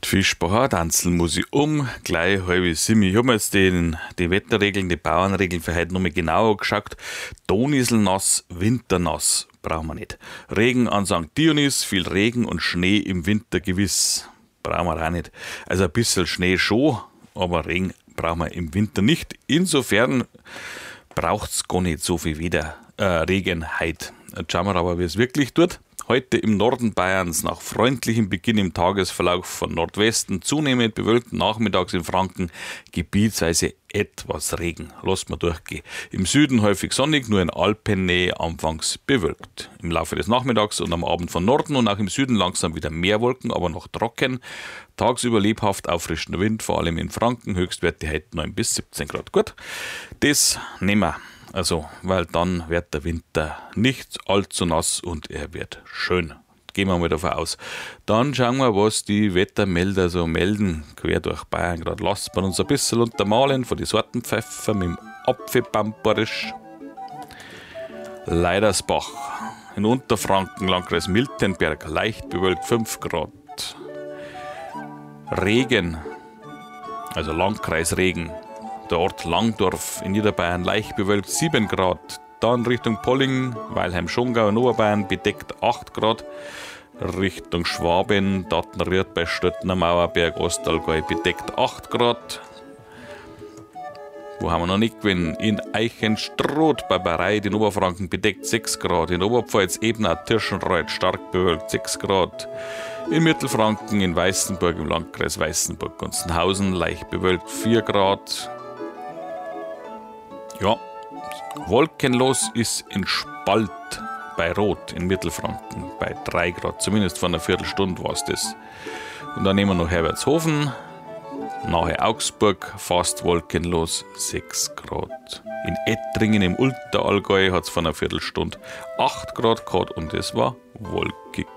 Fischbacher Tanzel muss ich gleich 6:30. Ich habe mir jetzt die Wetterregeln, die Bauernregeln für heute nochmal genauer geschaut. Donaueselnass, winternass brauchen wir nicht. Regen an St. Dionys, viel Regen und Schnee im Winter gewiss. Brauchen wir auch nicht. Also ein bisschen Schnee schon, aber Regen brauchen wir im Winter nicht. Insofern braucht es gar nicht so viel Regen heute. Jetzt schauen wir aber, wie es wirklich tut. Heute im Norden Bayerns nach freundlichem Beginn im Tagesverlauf von Nordwesten zunehmend bewölkt, nachmittags in Franken gebietsweise etwas Regen. Lass mal durchgehen. Im Süden häufig sonnig, nur in Alpennähe anfangs bewölkt. Im Laufe des Nachmittags und am Abend von Norden und auch im Süden langsam wieder mehr Wolken, aber noch trocken. Tagsüber lebhaft auffrischender Wind, vor allem in Franken, Höchstwerte heute 9 bis 17 Grad. Gut, das nehmen wir. Also, weil dann wird der Winter nicht allzu nass und er wird schön. Gehen wir mal davon aus. Dann schauen wir, was die Wettermelder so melden. Quer durch Bayern gerade. Lassen wir uns ein bisschen untermalen von den Sortenpfeffer mit dem Apfelpamperisch. Leidersbach. In Unterfranken, Landkreis Miltenberg, leicht bewölkt 5 Grad. Regen, also Landkreis Regen. Der Ort Langdorf in Niederbayern leicht bewölkt 7 Grad. Dann Richtung Polling, Weilheim-Schongau in Oberbayern bedeckt 8 Grad. Richtung Schwaben, Dattenried bei Stöttner, Mauerberg, Ostallgäu bedeckt 8 Grad. Wo haben wir noch nicht gewinnen? In Eichenstrath bei Bareit in Oberfranken bedeckt 6 Grad. In Oberpfalz, Ebner, Tirschenreuth stark bewölkt 6 Grad. In Mittelfranken, in Weißenburg im Landkreis Weißenburg-Gunzenhausen leicht bewölkt 4 Grad. Ja, wolkenlos ist in Spalt bei Rot in Mittelfranken bei 3 Grad. Zumindest von einer Viertelstunde war es das. Und dann nehmen wir noch Herbertshofen, nahe Augsburg, fast wolkenlos 6 Grad. In Ettringen im Unterallgäu hat es von einer Viertelstunde 8 Grad gehabt und es war wolkig.